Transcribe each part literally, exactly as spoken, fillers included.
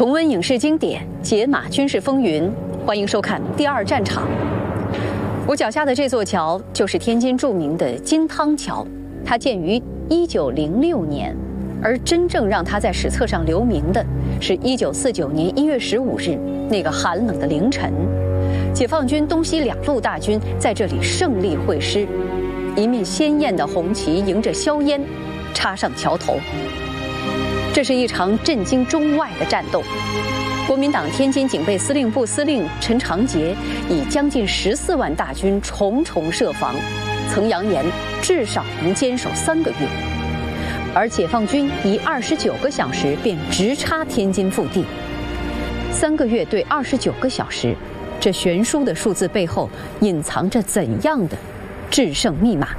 重温影视经典，解码军事风云，欢迎收看《第二战场》。我脚下的这座桥就是天津著名的金汤桥，它建于一九零六年，而真正让它在史册上留名的是一九四九年一月十五日那个寒冷的凌晨，解放军东西两路大军在这里胜利会师，一面鲜艳的红旗迎着硝烟插上桥头。这是一场震惊中外的战斗。国民党天津警备司令部司令陈长捷以将近十四万大军重重设防，曾扬言至少能坚守三个月。而解放军以二十九个小时便直插天津腹地。三个月对二十九个小时，这悬殊的数字背后隐藏着怎样的制胜密码？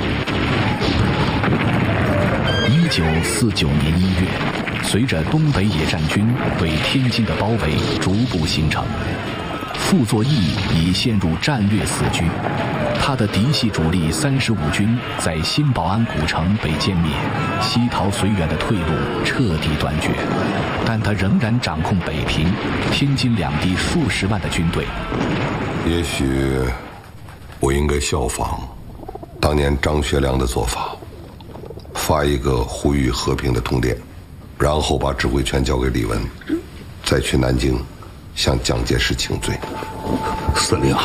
一九四九年一月，随着东北野战军对天津的包围逐步形成，傅作义已陷入战略死局。他的嫡系主力三十五军在新保安古城被歼灭，西逃绥远的退路彻底断绝，但他仍然掌控北平、天津两地数十万的军队。 也许我应该效仿当年张学良的做法，发一个呼吁和平的通电，然后把指挥权交给李文，再去南京向蒋介石请罪。 司令